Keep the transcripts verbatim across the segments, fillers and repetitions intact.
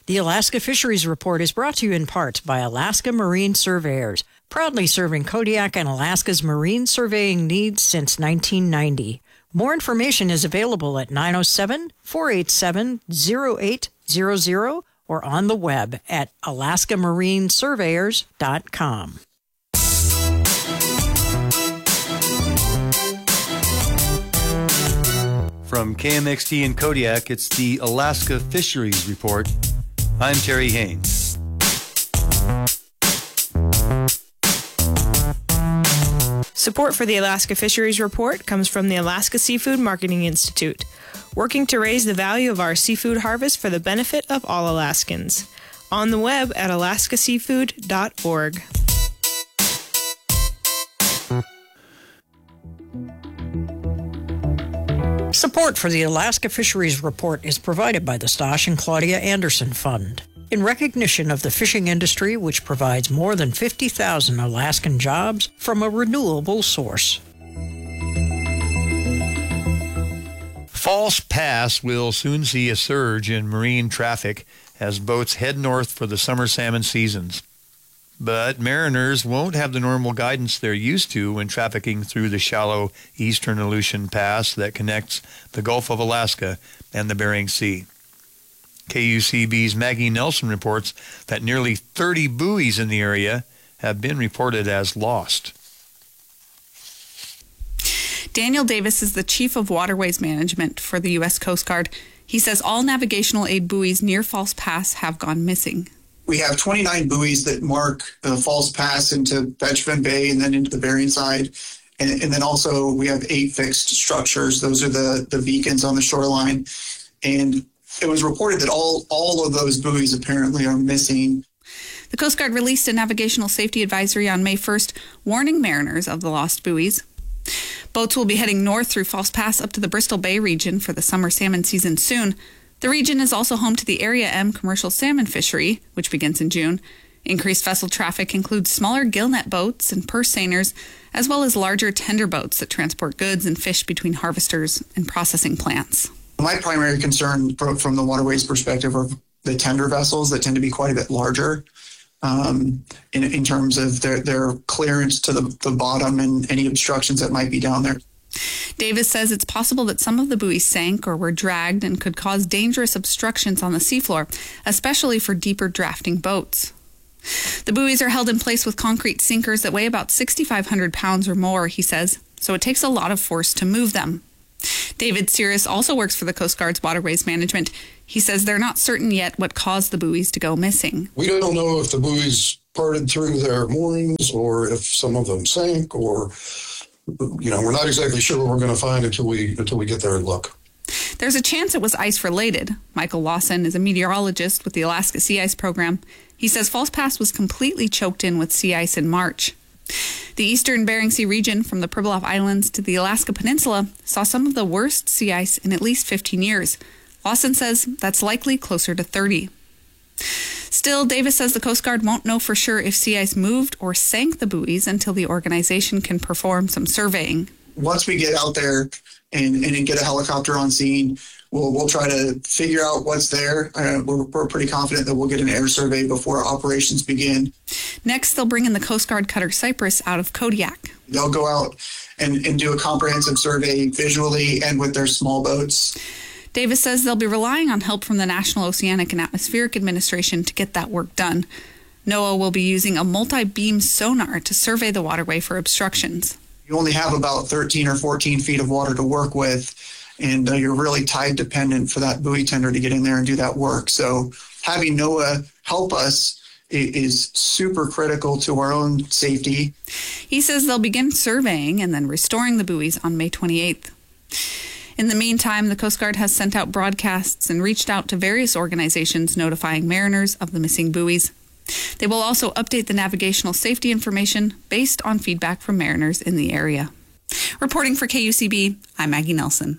The Alaska Fisheries Report is brought to you in part by Alaska Marine Surveyors, proudly serving Kodiak and Alaska's marine surveying needs since nineteen ninety. More information is available at nine oh seven, four eight seven, oh eight hundred or on the web at alaska marine surveyors dot com. From K M X T in Kodiak, it's the Alaska Fisheries Report. I'm Terry Haynes. Support for the Alaska Fisheries Report comes from the Alaska Seafood Marketing Institute, working to raise the value of our seafood harvest for the benefit of all Alaskans. On the web at alaska seafood dot org. Support for the Alaska Fisheries Report is provided by the Stosh and Claudia Anderson Fund, in recognition of the fishing industry, which provides more than fifty thousand Alaskan jobs from a renewable source. False Pass will soon see a surge in marine traffic as boats head north for the summer salmon seasons. But mariners won't have the normal guidance they're used to when trafficking through the shallow eastern Aleutian Pass that connects the Gulf of Alaska and the Bering Sea. K U C B's Maggie Nelson reports that nearly thirty buoys in the area have been reported as lost. Daniel Davis is the Chief of Waterways Management for the U S Coast Guard. He says all navigational aid buoys near False Pass have gone missing. We have twenty-nine buoys that mark uh, False Pass into Betchman Bay and then into the Bering side. And, and then also we have eight fixed structures. Those are the, the beacons on the shoreline. And it was reported that all, all of those buoys apparently are missing. The Coast Guard released a navigational safety advisory on May first, warning mariners of the lost buoys. Boats will be heading north through False Pass up to the Bristol Bay region for the summer salmon season soon. The region is also home to the Area M commercial salmon fishery, which begins in June. Increased vessel traffic includes smaller gillnet boats and purse seiners, as well as larger tender boats that transport goods and fish between harvesters and processing plants. My primary concern from the waterways perspective are the tender vessels that tend to be quite a bit larger um, in, in terms of their, their clearance to the, the bottom and any obstructions that might be down there. Davis says it's possible that some of the buoys sank or were dragged and could cause dangerous obstructions on the seafloor, especially for deeper drafting boats. The buoys are held in place with concrete sinkers that weigh about six thousand five hundred pounds or more, he says, so it takes a lot of force to move them. David Cirrus also works for the Coast Guard's Waterways Management. He says they're not certain yet what caused the buoys to go missing. We don't know if the buoys parted through their moorings or if some of them sank, or, you know, we're not exactly sure what we're going to find until we until we get there and look. There's a chance it was ice-related. Michael Lawson is a meteorologist with the Alaska Sea Ice Program. He says False Pass was completely choked in with sea ice in March. The eastern Bering Sea region, from the Pribilof Islands to the Alaska Peninsula, saw some of the worst sea ice in at least fifteen years. Lawson says that's likely closer to thirty. Still, Davis says the Coast Guard won't know for sure if sea ice moved or sank the buoys until the organization can perform some surveying. Once we get out there and, and get a helicopter on scene, we'll we'll try to figure out what's there. Uh, we're, we're pretty confident that we'll get an air survey before operations begin. Next, they'll bring in the Coast Guard cutter Cypress out of Kodiak. They'll go out and, and do a comprehensive survey visually and with their small boats. Davis says they'll be relying on help from the National Oceanic and Atmospheric Administration to get that work done. NOAA will be using a multi-beam sonar to survey the waterway for obstructions. You only have about thirteen or fourteen feet of water to work with, and uh, you're really tide dependent for that buoy tender to get in there and do that work. So having NOAA help us is super critical to our own safety. He says they'll begin surveying and then restoring the buoys on May twenty-eighth. In the meantime, the Coast Guard has sent out broadcasts and reached out to various organizations notifying mariners of the missing buoys. They will also update the navigational safety information based on feedback from mariners in the area. Reporting for K U C B, I'm Maggie Nelson.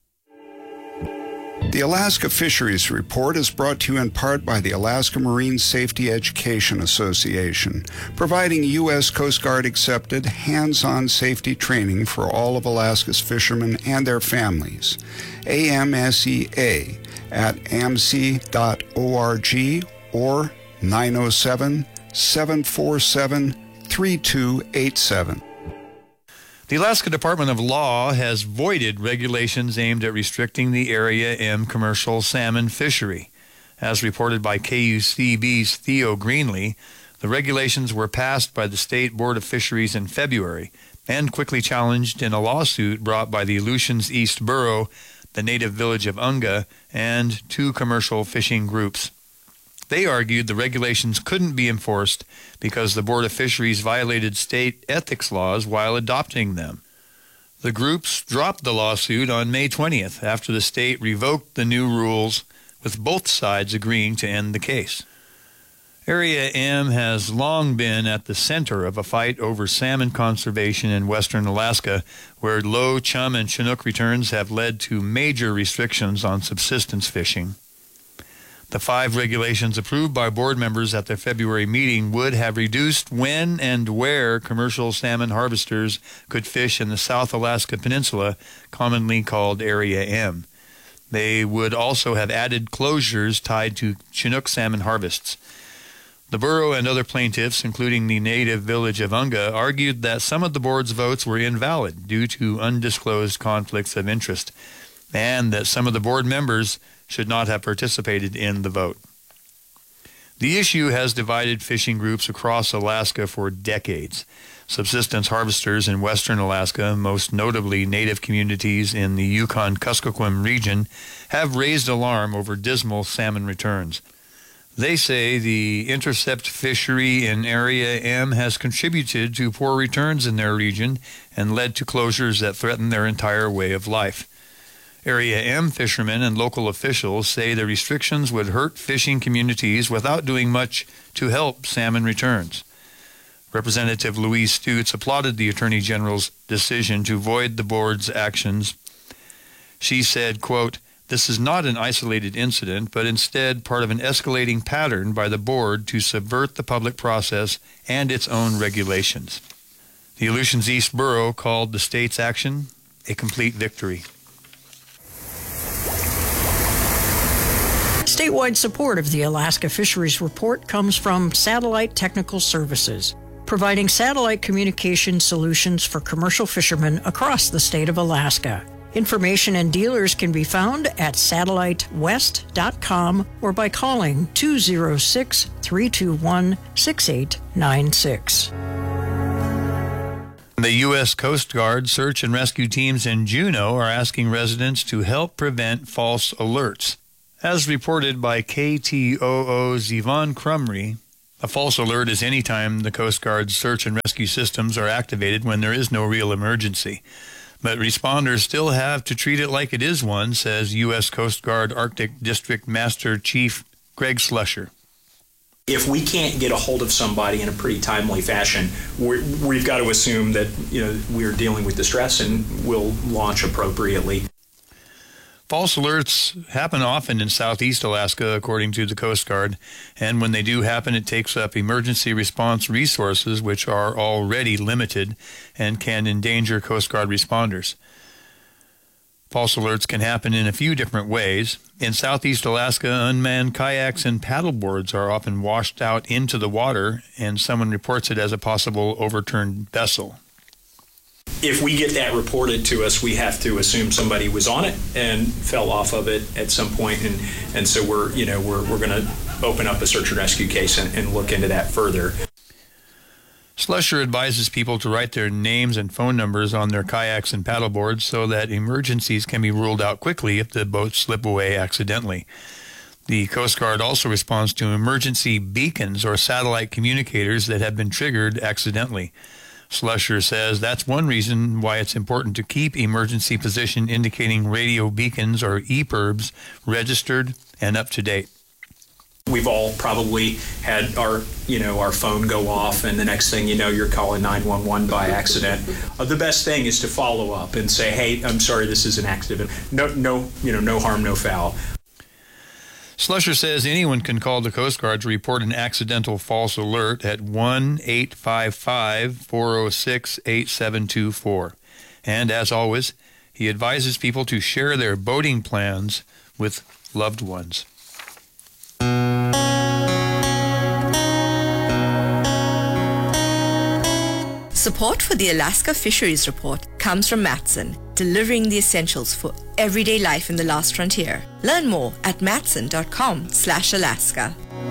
The Alaska Fisheries Report is brought to you in part by the Alaska Marine Safety Education Association, providing U S Coast Guard accepted hands-on safety training for all of Alaska's fishermen and their families. A M S E A at A M S I dot org or nine oh seven, seven four seven, three two eight seven. The Alaska Department of Law has voided regulations aimed at restricting the Area M commercial salmon fishery. As reported by K U C B's Theo Greenlee, the regulations were passed by the State Board of Fisheries in February and quickly challenged in a lawsuit brought by the Aleutians East Borough, the native village of Unga, and two commercial fishing groups. They argued the regulations couldn't be enforced because the Board of Fisheries violated state ethics laws while adopting them. The groups dropped the lawsuit on May twentieth after the state revoked the new rules, with both sides agreeing to end the case. Area M has long been at the center of a fight over salmon conservation in western Alaska, where low chum and Chinook returns have led to major restrictions on subsistence fishing. The five regulations approved by board members at their February meeting would have reduced when and where commercial salmon harvesters could fish in the South Alaska Peninsula, commonly called Area M. They would also have added closures tied to Chinook salmon harvests. The borough and other plaintiffs, including the native village of Unga, argued that some of the board's votes were invalid due to undisclosed conflicts of interest, and that some of the board members should not have participated in the vote. The issue has divided fishing groups across Alaska for decades. Subsistence harvesters in western Alaska, most notably native communities in the Yukon-Kuskokwim region, have raised alarm over dismal salmon returns. They say the intercept fishery in Area M has contributed to poor returns in their region and led to closures that threaten their entire way of life. Area M fishermen and local officials say the restrictions would hurt fishing communities without doing much to help salmon returns. Representative Louise Stutes applauded the Attorney General's decision to void the board's actions. She said, quote, "This is not an isolated incident, but instead part of an escalating pattern by the board to subvert the public process and its own regulations." The Aleutians East Borough called the state's action a complete victory. Statewide support of the Alaska Fisheries Report comes from Satellite Technical Services, providing satellite communication solutions for commercial fishermen across the state of Alaska. Information and dealers can be found at satellite west dot com or by calling two oh six, three two one, six eight nine six. The U S Coast Guard search and rescue teams in Juneau are asking residents to help prevent false alerts. As reported by K T O O's Yvonne Crumry, a false alert is any time the Coast Guard's search and rescue systems are activated when there is no real emergency. But responders still have to treat it like it is one, says U S Coast Guard Arctic District Master Chief Greg Slusher. If we can't get a hold of somebody in a pretty timely fashion, we're, we've got to assume that, you know, we're dealing with distress and we'll launch appropriately. False alerts happen often in southeast Alaska, according to the Coast Guard, and when they do happen, it takes up emergency response resources, which are already limited and can endanger Coast Guard responders. False alerts can happen in a few different ways. In southeast Alaska, unmanned kayaks and paddleboards are often washed out into the water, and someone reports it as a possible overturned vessel. If we get that reported to us, we have to assume somebody was on it and fell off of it at some point, and, and so we're, you know, we're we're going to open up a search and rescue case and, and look into that further. Slusher advises people to write their names and phone numbers on their kayaks and paddleboards so that emergencies can be ruled out quickly if the boats slip away accidentally. The Coast Guard also responds to emergency beacons or satellite communicators that have been triggered accidentally. Slusher says that's one reason why it's important to keep emergency position indicating radio beacons or E P I R Bs registered and up to date. We've all probably had our, you know, our phone go off, and the next thing you know, you're calling nine one one by accident. Uh, the best thing is to follow up and say, "Hey, I'm sorry, this is an accident. No, no, you know, no harm, no foul." Slusher says anyone can call the Coast Guard to report an accidental false alert at one eight five five, four oh six, eight seven two four. And as always, he advises people to share their boating plans with loved ones. Support for the Alaska Fisheries Report comes from Matson, delivering the essentials for everyday life in the last frontier. Learn more at matson.com slash Alaska.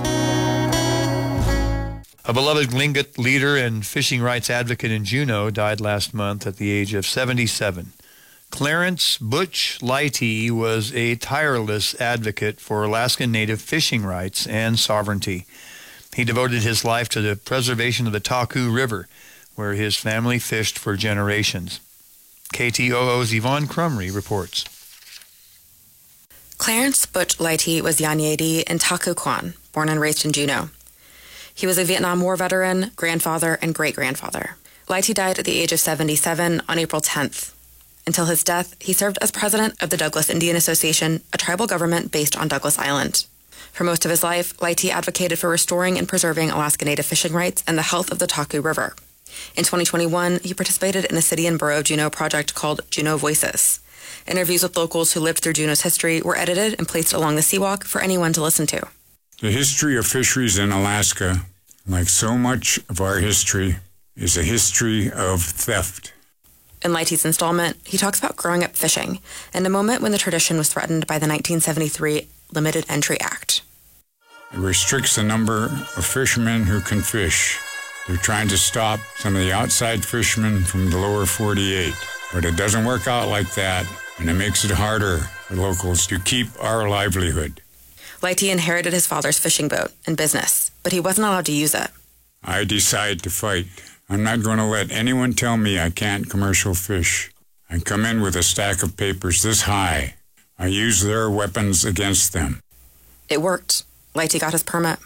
A beloved Tlingit leader and fishing rights advocate in Juneau died last month at the age of seventy-seven. Clarence Butch Lighty was a tireless advocate for Alaskan Native fishing rights and sovereignty. He devoted his life to the preservation of the Taku River, where his family fished for generations. K T O O's Yvonne Crumry reports. Clarence Butch Lighty was Yanyedi and Taku Kwan, born and raised in Juneau. He was a Vietnam War veteran, grandfather, and great-grandfather. Lighty died at the age of seventy-seven on April tenth. Until his death, he served as president of the Douglas Indian Association, a tribal government based on Douglas Island. For most of his life, Lighty advocated for restoring and preserving Alaska Native fishing rights and the health of the Taku River. In twenty twenty-one, he participated in a city and borough of Juneau project called Juneau Voices. Interviews with locals who lived through Juneau's history were edited and placed along the Seawalk for anyone to listen to. The history of fisheries in Alaska, like so much of our history, is a history of theft. In Lighty's installment, he talks about growing up fishing and a moment when the tradition was threatened by the nineteen seventy-three Limited Entry Act. It restricts the number of fishermen who can fish. They're trying to stop some of the outside fishermen from the lower forty-eight. But it doesn't work out like that, and it makes it harder for locals to keep our livelihood. Lighty inherited his father's fishing boat and business, but he wasn't allowed to use it. I decide to fight. I'm not going to let anyone tell me I can't commercial fish. I come in with a stack of papers this high. I use their weapons against them. It worked. Lighty got his permit.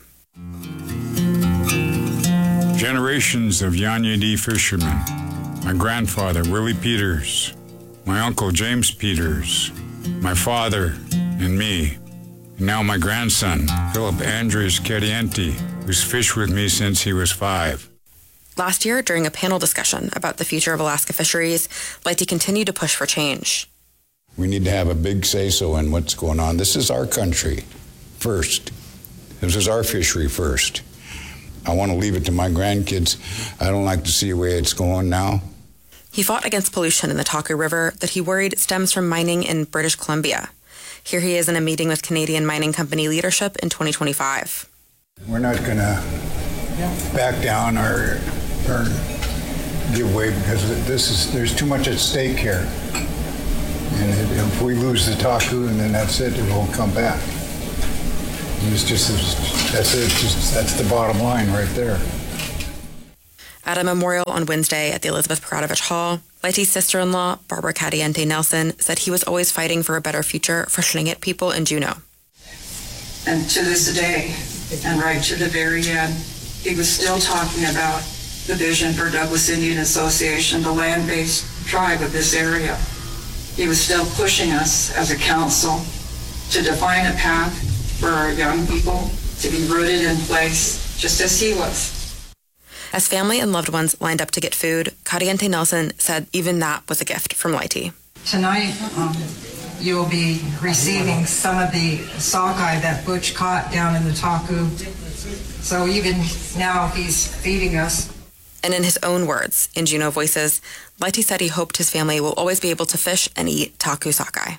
Generations of Yanyedi fishermen. My grandfather, Willie Peters. My uncle, James Peters. My father and me. And now my grandson, Philip Andres Kerienti, who's fished with me since he was five. Last year, during a panel discussion about the future of Alaska fisheries, Lighty continued to push for change. We need to have a big say-so in what's going on. This is our country first. This is our fishery first. I want to leave it to my grandkids. I don't like to see the way it's going now. He fought against pollution in the Taku River that he worried stems from mining in British Columbia. Here he is in a meeting with Canadian mining company leadership in twenty twenty-five. We're not going to back down or, or give way because this is there's too much at stake here. And if we lose the Taku, and then that's it, it won't come back. It's just, that's it, just, that's the bottom line right there. At a memorial on Wednesday at the Elizabeth Peradovich Hall, Lighty's sister-in-law, Barbara Kadiente Nelson, said he was always fighting for a better future for Tlingit people in Juneau. And to this day, and right to the very end, he was still talking about the vision for Douglas Indian Association, the land-based tribe of this area. He was still pushing us as a council to define a path for our young people to be rooted in place, just as he was. As family and loved ones lined up to get food, Kadiente Nelson said even that was a gift from Lighty. Tonight, um, you'll be receiving some of the sockeye that Butch caught down in the Taku. So even now he's feeding us. And in his own words, in Juneau Voices, Lighty said he hoped his family will always be able to fish and eat Taku sockeye.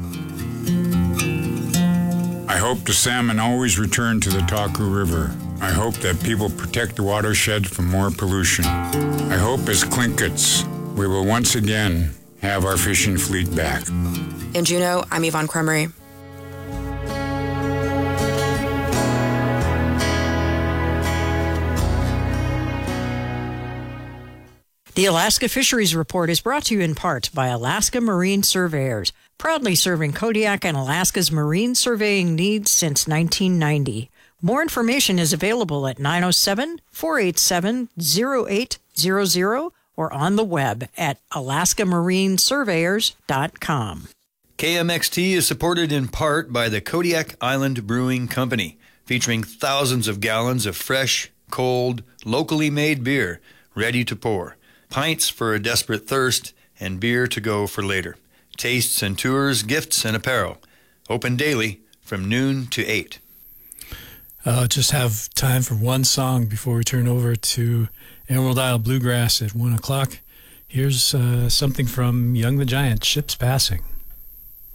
I hope the salmon always return to the Taku River. I hope that people protect the watershed from more pollution. I hope as Tlinkits, we will once again have our fishing fleet back. In Juneau, I'm Yvonne Crumry. The Alaska Fisheries Report is brought to you in part by Alaska Marine Surveyors, proudly serving Kodiak and Alaska's marine surveying needs since nineteen ninety. More information is available at nine oh seven, four eight seven, oh eight hundred or on the web at alaska marine surveyors dot com. K M X T is supported in part by the Kodiak Island Brewing Company, featuring thousands of gallons of fresh, cold, locally made beer ready to pour. Pints for a desperate thirst, and beer to go for later. Tastes and tours, gifts and apparel. Open daily, from noon to eight. Uh, just have time for one song before we turn over to Emerald Isle Bluegrass at one o'clock. Here's uh, something from Young the Giant, Ships Passing.